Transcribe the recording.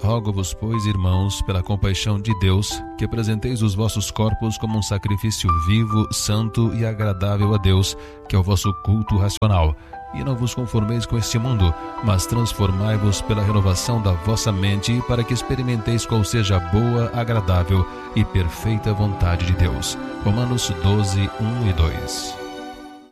Rogo-vos, pois, irmãos, pela compaixão de Deus, que apresenteis os vossos corpos como um sacrifício vivo, santo e agradável a Deus, que é o vosso culto racional. E não vos conformeis com este mundo, mas transformai-vos pela renovação da vossa mente, para que experimenteis qual seja a boa, agradável e perfeita vontade de Deus. Romanos 12, 1 e 2.